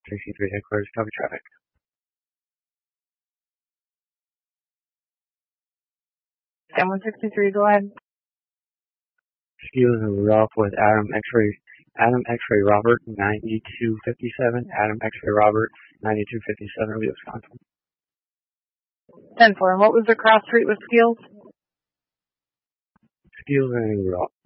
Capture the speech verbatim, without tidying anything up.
sixty-three headquarters, copy traffic. ten one sixty-three, go ahead. Skills and Rudolph with Adam X-ray, Adam X-ray Robert, ninety-two fifty-seven, Adam X-ray Robert, ninety-two fifty-seven, Wisconsin. ten four, what was the cross street with Skills? Skills and Rudolph.